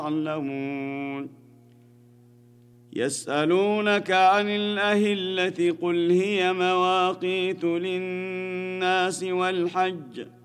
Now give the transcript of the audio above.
يعلمون. يسألونك عن الأهلة قل هي مواقيت للناس والحج